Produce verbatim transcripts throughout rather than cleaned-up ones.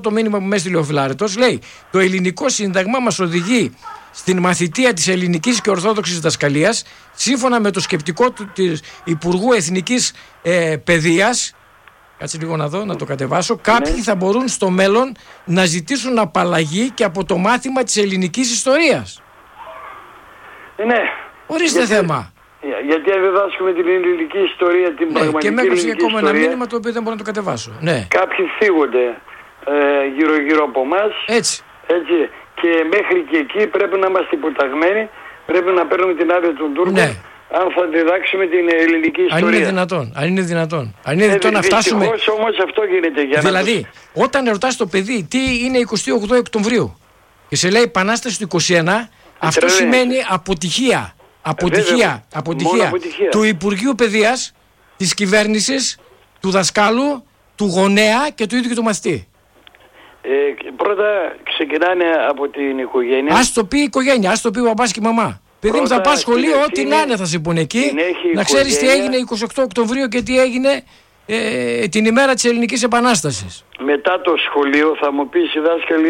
το μήνυμα που με έστειλε ο Φιλάρετος. Λέει: το ελληνικό σύνταγμα μας οδηγεί στην μαθητεία της ελληνικής και ορθόδοξης διδασκαλίας, σύμφωνα με το σκεπτικό του της Υπουργού Εθνικής ε, Παιδείας. Κάτσε λίγο να δω, να το κατεβάσω. Ναι. Κάποιοι θα μπορούν στο μέλλον να ζητήσουν απαλλαγή και από το μάθημα της ελληνικής ιστορίας. Ναι. Ορίστε γιατί, θέμα. Γιατί αν διδάσκουμε την ελληνική ιστορία, την ναι, πραγματική και με ελληνική ακόμα ιστορία, ένα μήνυμα το οποίο δεν μπορώ να το κατεβάσω. Ναι. Κάποιοι θίγονται ε, γύρω-γύρω από εμάς. Έτσι. Έτσι. Και μέχρι και εκεί πρέπει να είμαστε υποταγμένοι, πρέπει να παίρνουμε την άδεια των Τούρκων. Ναι. Αν θα διδάξουμε την ελληνική ιστορία. Αν είναι δυνατόν. Αν είναι δυνατόν. Αν είναι δυνατόν να φτάσουμε. Όμως αυτό γίνεται. Για δηλαδή, να... όταν ρωτάς το παιδί τι είναι εικοστή όγδοη Οκτωβρίου και σε λέει Επανάσταση του είκοσι ένα, αυτό Τρελέ. σημαίνει αποτυχία. Αποτυχία, Βέβαια, αποτυχία, αποτυχία του Υπουργείου Παιδείας, της κυβέρνησης, του δασκάλου, του γονέα και του ίδιου του μαθητή. Ε, πρώτα ξεκινάνε από την οικογένεια. Ας το πει η οικογένεια, ας το πει ο μπαμπάς και η μαμά. Παιδί μου, θα πας σχολείο, ό,τι να είναι θα σε πούνε εκεί. Να ξέρεις τι έγινε εικοστή όγδοη Οκτωβρίου και τι έγινε ε, την ημέρα της Ελληνικής Επανάστασης. Μετά το σχολείο θα μου πεις οι δάσκαλοι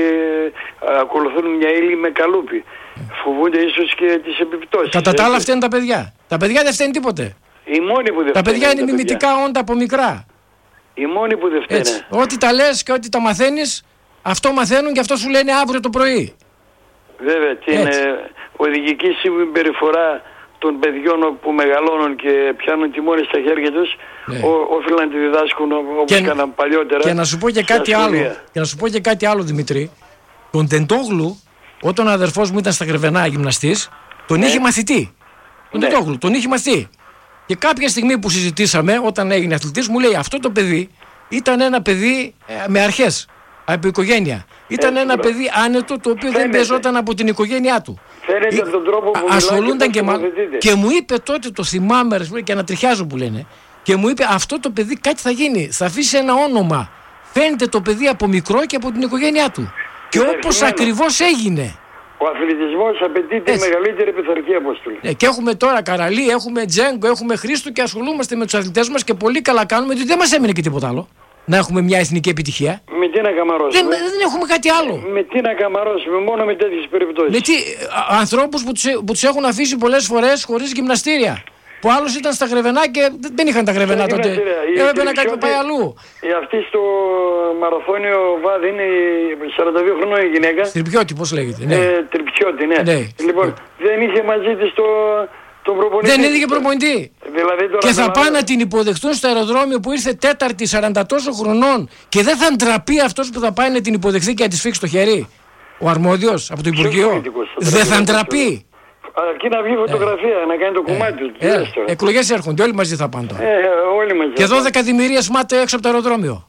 ε, ακολουθούν μια ύλη με καλούπι. Φοβούνται ίσως και τις επιπτώσεις. Κατά τα άλλα φταίνουν τα παιδιά. Τα παιδιά δεν φταίνουν τίποτε. Οι μόνοι που δεν τα παιδιά είναι τα μιμητικά παιδιά. όντα από μικρά. Οι μόνοι που δεν φταίνουν. Ό,τι τα λες και ό,τι τα μαθαίνεις, αυτό μαθαίνουν και αυτό σου λένε αύριο το πρωί. Βέβαια, την ε, οδηγική συμπεριφορά των παιδιών που μεγαλώνουν και πιάνουν τιμόνι στα χέρια τους, ναι. Όφιλαν να τη διδάσκουν όπως έκαναν παλιότερα. Και να σου πω και κάτι άλλο, και να σου πω και κάτι άλλο, Δημητρή. Τον Τεντόγλου, όταν ο αδερφός μου ήταν στα Γρεβενά γυμναστής, τον ναι. είχε μαθητή. Τον ναι. Τεντόγλου, τον είχε μαθητή. Και κάποια στιγμή που συζητήσαμε, όταν έγινε αθλητής, μου λέει αυτό το παιδί ήταν ένα παιδί ε, με αρχές, από οικογένεια. Ήταν Έτσι, ένα μπρο. παιδί άνετο, το οποίο Φαίνεται. δεν παίζονταν από την οικογένειά του. Φαίνεται από τον τρόπο που ασχολούνταν και, και, μα... και μου είπε τότε, το θυμάμαι και ανατριχιάζω που λένε, και μου είπε αυτό το παιδί κάτι θα γίνει, θα αφήσει ένα όνομα. Φαίνεται το παιδί από μικρό και από την οικογένειά του. Και όπως ακριβώς έγινε. Ο αθλητισμός απαιτεί τη μεγαλύτερη πειθαρχία, Απόστολη. Ναι, και έχουμε τώρα Καραλή, έχουμε Τζέγκο, έχουμε Χρήστο και ασχολούμαστε με τους αθλητές μας και πολύ καλά κάνουμε, γιατί δεν μας έμεινε και τίποτα άλλο. Να έχουμε μια εθνική επιτυχία. Με τι να καμαρώσουμε. Δεν, δεν έχουμε κάτι άλλο. Με τι να καμαρώσουμε, μόνο με τέτοιες περιπτώσεις. Με τι, α, ανθρώπους που τους, που τους έχουν αφήσει πολλές φορές χωρίς γυμναστήρια. Που άλλος ήταν στα Γρεβενά και δεν είχαν τα Γρεβενά τότε. Έπρεπε να κάτι πάει αλλού. Η αυτή στο μαραθώνιο βάδι είναι σαράντα δύο χρονών η γυναίκα. Τριπιώτη, πώς λέγεται. Ναι. Ε, Τριπιώτη, ναι. ναι. Λοιπόν, ναι. δεν είχε μαζί της το, τον προπονητή. Δεν είχε προπονητή. Δηλαδή, τώρα και θα πάνε να την υποδεχτούν στο αεροδρόμιο που ήρθε τέταρτη σαράντα τόσο χρονών και δεν θα ντραπεί αυτός που θα πάει να την υποδεχθεί και να της φίξει το χέρι. Ο αρμόδιος από το Υπουργείο. Δεν θα ντραπεί. Αρκεί να βγει φωτογραφία, ε, να κάνει το κομμάτι του. Ε, ε, εκλογές έρχονται, όλοι μαζί θα πάνε τώρα. Ε, όλοι μαζί. Και δώδεκα δημιουργίες μάται έξω από το αεροδρόμιο.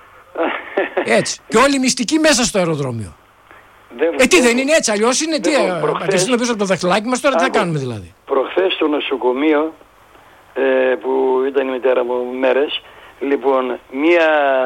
Έτσι. Και όλοι μυστικοί μέσα στο αεροδρόμιο. Δεν ε, τι δεν είναι έτσι, αλλιώς είναι τι. Αρχίσουμε πίσω από το δαχτυλάκι μας, τώρα τι θα κάνουμε δηλαδή. Προχθές στο νοσοκομείο ε, που ήταν η μητέρα μου μέρες, λοιπόν, μία,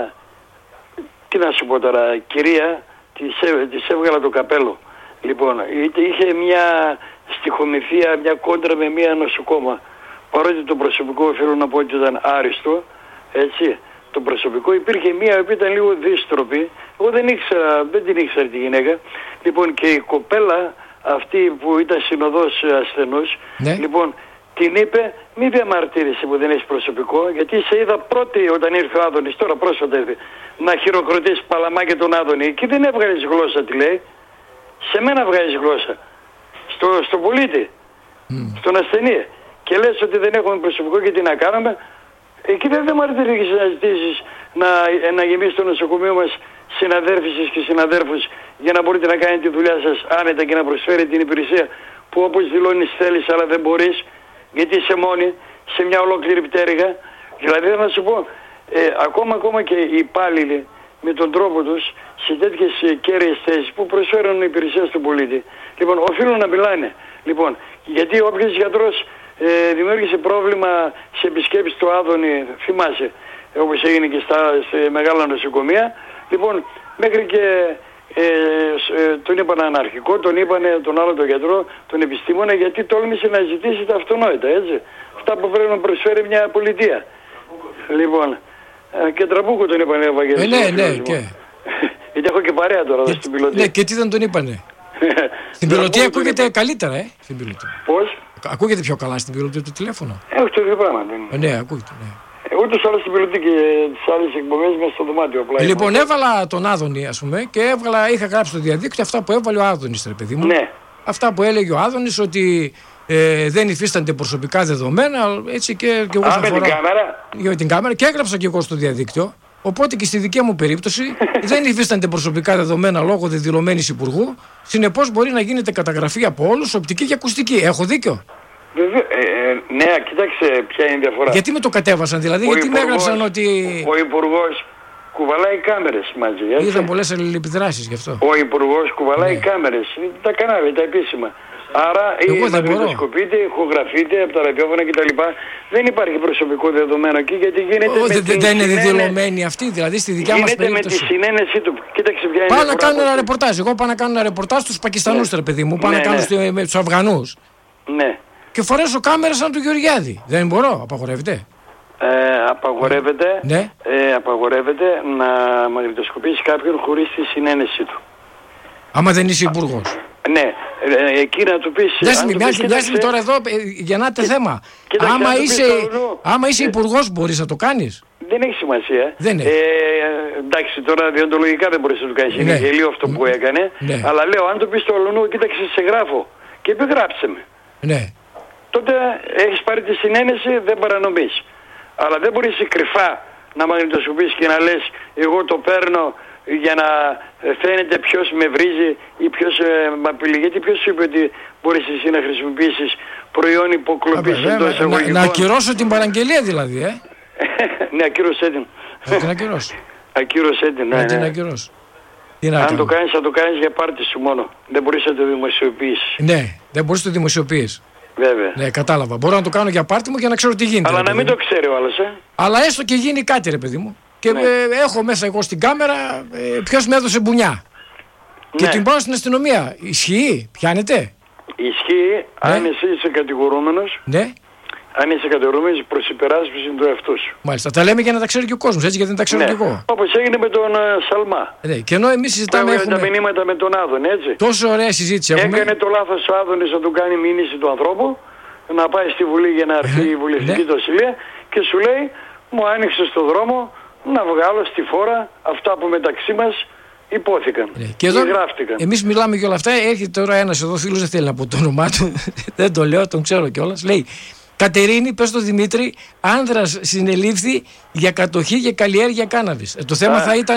τι να σου πω τώρα, κυρία, της, της έβγαλα το καπέλο. Λοιπόν, είχε μια στοιχομηθεία, μια κόντρα με μια νοσοκόμα. Παρότι το προσωπικό, θέλω να πω ότι ήταν άριστο, έτσι, το προσωπικό, υπήρχε μια που ήταν λίγο δύστροπη. Εγώ δεν ήξερα, δεν την ήξερα τη γυναίκα. Λοιπόν, και η κοπέλα αυτή που ήταν συνοδός ασθενούς, ναι. Λοιπόν, την είπε, μη διαμαρτύρεσαι που δεν έχει προσωπικό, γιατί σε είδα πρώτη όταν ήρθε ο Άδωνης, τώρα πρόσφατα ήρθε, να χειροκροτήσει παλαμάκι τον Άδωνη. Και δεν έβγαλες γλώσσα, τη λέει. Σε μένα βγάζεις γλώσσα. Στο, στο πολίτη. Mm. Στον ασθενή. Και λες ότι δεν έχουμε προσωπικό και τι να κάνουμε. Εκεί δεν διαμαρτυρήκες να ζητήσεις να, να γεμίσει το νοσοκομείο μας συναδέρφισες και συναδέρφους για να μπορείτε να κάνετε τη δουλειά σας άνετα και να προσφέρετε την υπηρεσία που όπως δηλώνεις θέλεις αλλά δεν μπορείς γιατί είσαι μόνη σε μια ολόκληρη πτέρυγα. Δηλαδή θα σου πω, ε, ακόμα, ακόμα και οι υπάλληλοι με τον τρόπο τους σε τέτοιες ε, κέρυες θέσεις που προσφέρουν υπηρεσία στον πολίτη. Λοιπόν, οφείλουν να μιλάνε. Λοιπόν, γιατί όποιος γιατρός ε, δημιούργησε πρόβλημα σε επισκέψεις του Άδωνη, θυμάσαι, όπως έγινε και στα σε μεγάλα νοσοκομεία. Λοιπόν, μέχρι και ε, ε, τον είπαν αναρχικό, τον είπαν τον άλλο τον γιατρό, τον επιστήμονα, γιατί τόλμησε να ζητήσει τα αυτονόητα, έτσι. Αυτά που πρέπει να προσφέρει μια πολιτεία. Λοιπόν, ε, και τραμπούκο τον είπαν Ευαγγελιστή. Ε, ναι, ναι, και... Γιατί έχω και παρέα τώρα εδώ στην πιλωτή. Ναι, και τι δεν τον είπανε. Στην πιλωτή ακούγεται καλύτερα, ε. Στην πιλωτή. Πώς? Ακούγεται πιο καλά στην πιλωτή το τηλέφωνο. Έχω το ίδιο πράγμα. Ε, ναι, ακούγεται. Ναι. Ούτως άλλως στην πιλωτή και τις άλλες εκπομπές μέσα στο δωμάτιο. Απλά λοιπόν, έβαλα τον Άδωνη, ας πούμε, και έβγαλα, είχα γράψει στο διαδίκτυο αυτά που έβαλε ο Άδωνης, ρε παιδί μου. Ναι. Αυτά που έλεγε ο Άδωνης, ότι ε, δεν υφίστανται προσωπικά δεδομένα, έτσι και, και εγώ. Α, με την κάμερα. Για την κάμερα, και έγραψα και εγώ στο διαδίκτυο. Οπότε και στη δική μου περίπτωση δεν υφίστανται προσωπικά δεδομένα λόγω δεδηλωμένης υπουργού. Συνεπώς μπορεί να γίνεται καταγραφή από όλους, οπτική και ακουστική. Έχω δίκιο? Βέβαια, ε, ε, ναι, κοίταξε ποια είναι η διαφορά. Γιατί με το κατέβασαν, δηλαδή, ο γιατί με έγραψαν ότι. Ο υπουργός κουβαλάει κάμερες μαζί. Έτσι. Είδαν πολλές αλληλεπιδράσεις γι' αυτό. Ο υπουργός κουβαλάει ναι. κάμερες. Τα κανάλια, τα επίσημα. Άρα εγώ η μαγνητοσκοπείται, ηχογραφείται από τα ραδιόφωνα κτλ. Δεν υπάρχει προσωπικό δεδομένο εκεί γιατί γίνεται. Ο, με δε, την δεν είναι συνένε... δεδηλωμένοι αυτοί, δηλαδή στη δικιά μας περίπτωση. Με τη συνένεσή του. Κοίταξε ποια είναι. Πάω να κάνω ένα ρεπορτάζ. Εγώ πάω να κάνω ένα ρεπορτάζ στους Πακιστανούς, ναι. ρε παιδί μου. Πάω ναι, να κάνω ναι. με τους Αφγανούς. Ναι. Και φορέσω κάμερα σαν του Γεωργιάδη. Δεν μπορώ, απαγορεύεται. Ε, απαγορεύεται, ναι. ε, απαγορεύεται να μαγνητοσκοπήσει κάποιον χωρίς τη συνένεσή του. Άμα δεν είσαι υπουργός. Ναι, ε, εκεί να του πεις... Μοιάζει τώρα εδώ, ε, γεννάτε θέμα. Κοίταξε, άμα είσαι, άμα είσαι ε, υπουργός μπορείς να το κάνεις. Δεν έχει σημασία. Δεν έχει. Ε, εντάξει, τώρα διοντολογικά δεν μπορείς να το κάνεις. Είναι γελίο αυτό που έκανε. Ναι. Αλλά λέω, αν το πεις στο Λουνού, κοίταξε, σε γράφω και επιγράψε με. Ναι. Τότε έχεις πάρει τη συνένεση, δεν παρανομείς. Αλλά δεν μπορείς κρυφά να μαγνητοσκοπήσεις και να λες εγώ το παίρνω για να φαίνεται ποιος με βρίζει ή ποιος ε, με απειλεί. Γιατί ποιος σου είπε ότι μπορείς εσύ να χρησιμοποιήσεις προϊόν υποκλοπής εντός εισαγωγικών. Να, να ακυρώσω την παραγγελία δηλαδή, ε. Ναι, ακύρωσέ την. Να την ακυρώσω. Ακύρωσέ την, ναι. Να την ναι. ακυρώσω. Αν το κάνεις, θα το κάνεις για πάρτι σου μόνο. Δεν μπορείς να το δημοσιοποιήσεις. Ναι, δεν μπορείς να το δημοσιοποιήσεις. Βέβαια. Ναι, κατάλαβα. Μπορώ να το κάνω για πάρτι μου και να ξέρω τι γίνεται. Αλλά να μην το ξέρει ο άλλος, ε. Αλλά έστω και γίνει κάτι, ρε παιδί μου. Και ναι. ε, έχω μέσα εγώ στην κάμερα ε, ποιος με έδωσε μπουνιά. Ναι. Και την πάω στην αστυνομία. Ισχύει, πιάνετε. Ισχύει, ναι. αν εσύ είσαι κατηγορούμενος. Ναι. Αν είσαι κατηγορούμενος προς υπεράσπιση του εαυτού σου. Μάλιστα. Τα λέμε για να τα ξέρει και ο κόσμος, έτσι, γιατί δεν τα ξέρω ναι. κι εγώ. Όπως έγινε με τον uh, Σαλμά. Ναι. Και ενώ εμείς συζητάμε. Έχουμε τα μηνύματα με τον Άδωνη, έτσι. Τόσο ωραία συζήτηση έχουμε. Έκανε το λάθος ο Άδωνης να του κάνει μήνυση του ανθρώπου, να πάει στη Βουλή για να έρθει η βουλευτική ναι. του ασυλία και σου λέει, μου άνοιξε στο δρόμο να βγάλω στη φόρα αυτά που μεταξύ μας υπόθηκαν. Ναι. Και εδώ γράφτηκαν. Εμείς μιλάμε για όλα αυτά. Έρχεται τώρα ένας εδώ φίλος, δεν θέλει να πω το όνομά του, δεν το λέω, τον ξέρω κιόλας. Λέει, Κατερίνη, πες το Δημήτρη, άνδρας συνελήφθη για κατοχή και καλλιέργεια κάναβης. Ε, το θέμα θα ήταν.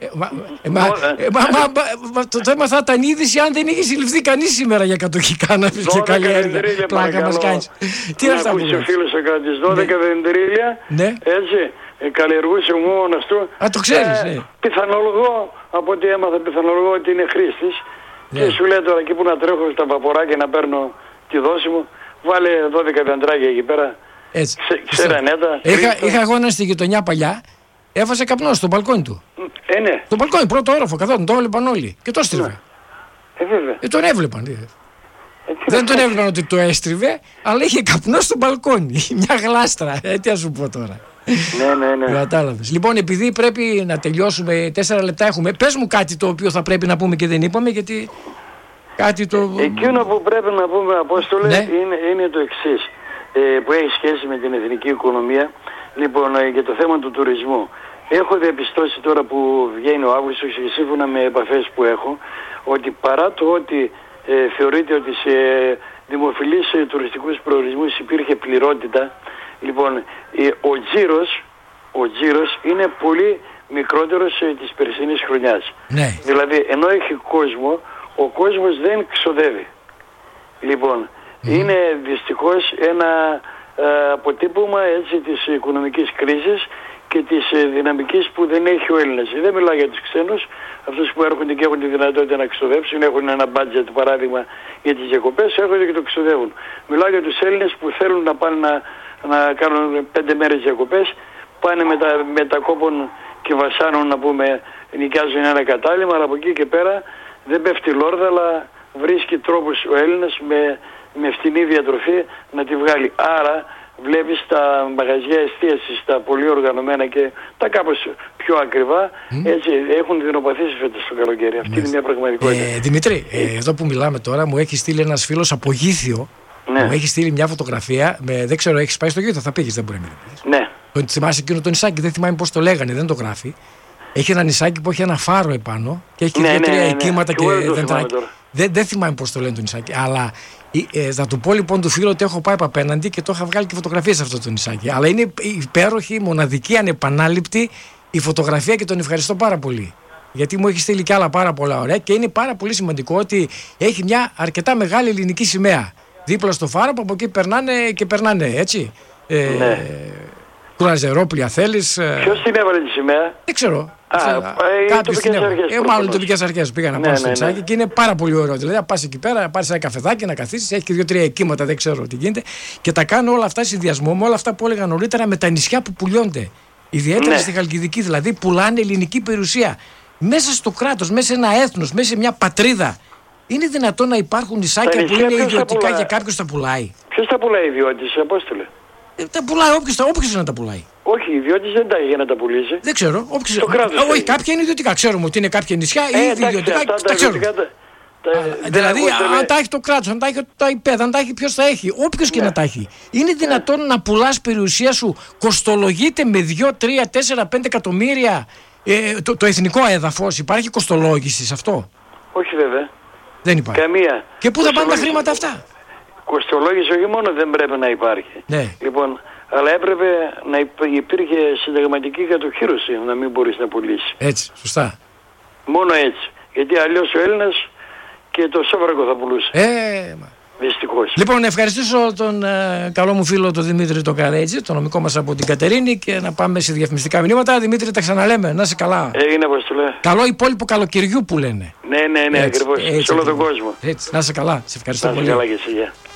Το θέμα θα ήταν είδηση αν δεν είχε συλληφθεί κανείς σήμερα για κατοχή κάναβης και καλλιέργεια. Πλάκα μας κάνεις. Τι είναι αυτά που λέει. Ο φίλος έκανε τις δώδεκα δεντρίλια. Έτσι. Καλλιεργούσε μόνος του. Α, το ξέρεις, ναι. Πιθανολογώ, από ό,τι έμαθα, πιθανολογώ ότι είναι χρήστης. Και σου λέει τώρα εκεί που να τρέχω στα βαποράκια να παίρνω τη δόση μου. Βάλε δώδεκα δεντράκια εκεί πέρα. Έτσι. Ξέρα νέτα. Είχα, είχα εγώ ένα στη γειτονιά παλιά. Έβασε καπνό στο μπαλκόνι του. Ε, ναι. Στο μπαλκόνι, πρώτο όροφο, καθόταν. Το έβλεπαν όλοι. Και το έστριβε. Ναι. Ε, βέβαια. Ε, τον έβλεπαν. Ε, Δεν τον έβλεπαν ότι το έστριβε, αλλά είχε καπνό στο μπαλκόνι. Μια γλάστρα. Ε, τι να σου πω τώρα. Ναι, ναι, ναι. Κατάλαβες. Λοιπόν, επειδή πρέπει να τελειώσουμε, τέσσερα λεπτά έχουμε. Πες μου κάτι το οποίο θα πρέπει να πούμε και δεν είπαμε, γιατί. Κάτι το... Εκείνο που πρέπει να πούμε, Απόστολε, ναι. είναι, είναι το εξής, ε, που έχει σχέση με την εθνική οικονομία. Λοιπόν, ε, για το θέμα του τουρισμού. Έχω διαπιστώσει τώρα που βγαίνει ο Αύγουστος και σύμφωνα με επαφές που έχω, ότι παρά το ότι ε, θεωρείται ότι σε δημοφιλείς ε, τουριστικούς προορισμούς υπήρχε πληρότητα, λοιπόν, ε, ο τζίρος, ο τζίρος είναι πολύ μικρότερος ε, της περσινής χρονιάς. Ναι. Δηλαδή, ενώ έχει κόσμο, ο κόσμος δεν ξοδεύει. Λοιπόν, mm. είναι δυστυχώς ένα ε, αποτύπωμα έτσι της οικονομικής κρίσης και της ε, δυναμικής που δεν έχει ο Έλληνας. Δεν μιλάω για τους ξένους, αυτούς που έρχονται και έχουν τη δυνατότητα να ξοδέψουν, έχουν ένα budget παράδειγμα για τις διακοπές, έρχονται και το ξοδεύουν. Μιλάω για τους Έλληνες που θέλουν να πάνε να, να κάνουν πέντε μέρες διακοπές, πάνε με τα, με τα κόπων και βασάνων να πούμε, νοικιάζουν ένα κατάλημα, αλλά από εκεί και πέρα δεν πέφτει λόρδα, αλλά βρίσκει τρόπους ο Έλληνας με, με φτηνή διατροφή να τη βγάλει. Άρα βλέπεις τα μαγαζιά εστίασης, τα πολύ οργανωμένα και τα κάπως πιο ακριβά, mm. έτσι έχουν δεινοπαθήσει φέτος το καλοκαίρι. Αυτή mm. είναι μια πραγματικότητα. Ε, Δημήτρη, ε, εδώ που μιλάμε τώρα μου έχει στείλει ένας φίλος από Γήθιο, ναι. μου έχει στείλει μια φωτογραφία, με, δεν ξέρω, έχεις πάει στο Γήθιο, θα πήγες, δεν μπορεί να μην. Ναι. Τον θυμάσαι εκείνο το νησάκι, δεν θυμάμαι πώς το λέγανε, δεν το γράφει. Έχει ένα νησάκι που έχει ένα φάρο επάνω και έχει ναι, δύο-τρία ναι, ναι, οικήματα ναι. και δεντράκι. Δεν, δεν θυμάμαι πώς το λένε το νησάκι. Αλλά ε, θα του πω λοιπόν του φίλου ότι έχω πάει απέναντι και το είχα βγάλει και φωτογραφίες σε αυτό το νησάκι. Αλλά είναι υπέροχη, μοναδική, ανεπανάληπτη η φωτογραφία και τον ευχαριστώ πάρα πολύ. Γιατί μου έχει στείλει κι άλλα πάρα πολλά ωραία και είναι πάρα πολύ σημαντικό ότι έχει μια αρκετά μεγάλη ελληνική σημαία δίπλα στο φάρο που από εκεί περνάνε και περνάνε, έτσι. Ε, ναι. Κουραζερόπλια θέλεις. Ποιος την έβαλε τη σημαία? Δεν ξέρω. Α, κάποιοι την έβαλε. Ε, μάλλον οι τοπικές αρχές πήγαν να πάνε στο νησάκι και είναι πάρα πολύ ωραίο. Δηλαδή, να πας εκεί πέρα, να πάρεις ένα καφεδάκι, να καθίσεις, έχει και δύο-τρία εκείματα, δεν ξέρω τι γίνεται. Και τα κάνω όλα αυτά σε συνδυασμό με όλα αυτά που έλεγα νωρίτερα με τα νησιά που πουλιώνται. Ιδιαίτερα ναι. στη Χαλκιδική, δηλαδή πουλάνε ελληνική περιουσία. Μέσα στο κράτος, μέσα σε ένα έθνος, μέσα σε μια πατρίδα. Είναι δυνατόν να υπάρχουν νησάκια που είναι ιδιωτικά και κάποιος τα πουλάει? Ποιος τα πουλάει, ιδιώτης, Απόστολε? Ε, τα πουλάει όποιος, όποιος να τα πουλάει. Όχι, ιδιώτης δεν τα έχει για να τα πουλήσει. Δεν ξέρω. Όποιος... Το κράτος. Όχι, κάποια είναι ιδιωτικά. Ξέρουμε ότι είναι κάποια νησιά ή ε, ιδιωτικά. Τα, τα ξέρουμε. Τα, τα, δηλαδή, αν τα έχει το κράτος, αν τα έχει τα ΙΠΕΔ, αν τα έχει ποιος τα έχει, όποιος και ναι. να τα έχει. Είναι δυνατόν ναι. να πουλάς περιουσία σου, κοστολογείται με δύο, τρία, τέσσερα, πέντε εκατομμύρια ε, το, το εθνικό έδαφος? Υπάρχει κοστολόγηση σε αυτό? Όχι βέβαια. Δεν υπάρχει. Καμία. Και πού θα πάνε τα χρήματα αυτά? Κοστολόγηση όχι μόνο δεν πρέπει να υπάρχει. Ναι. Λοιπόν, αλλά έπρεπε να υπήρχε συνταγματική κατοχήρωση να μην μπορείς να πουλήσει. Έτσι, σωστά. Μόνο έτσι. Γιατί αλλιώς ο Έλληνας και το σόβρακο θα πουλούσε. Ε, δυστυχώς. Λοιπόν, ευχαριστήσω τον ε, καλό μου φίλο τον Δημήτρη τον Καρέτζη, τον νομικό μας από την Κατερίνη, και να πάμε σε διαφημιστικά μηνύματα. Δημήτρη, τα ξαναλέμε. Να είσαι καλά. Έγινε, Αποστολέ. Καλό υπόλοιπο καλοκαιριού που λένε. Ναι, ναι, ναι, ακριβώς. Σε όλο τον κόσμο. Έτσι, να είσαι καλά. Σε ευχαριστώ να πολύ. Καλά και εσύ, yeah.